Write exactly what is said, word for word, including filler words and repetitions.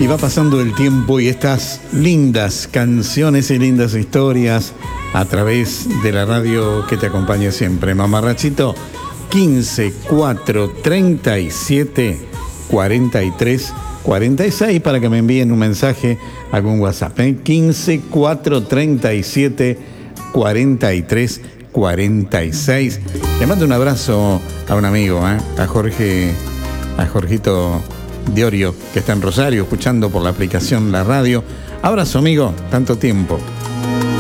Y va pasando el tiempo y estas lindas canciones y lindas historias a través de la radio que te acompaña siempre. Mamarrachito, quince, cuatro, treinta y siete, cuarenta y tres, cuarenta y seis para que me envíen un mensaje, algún WhatsApp. ¿eh? quince, cuatro, treinta y siete, cuarenta y tres, cuarenta y seis. Le mando un abrazo a un amigo, ¿eh? a Jorge, a Jorgito Diorio, que está en Rosario, escuchando por la aplicación La Radio. Abrazo, amigo, tanto tiempo.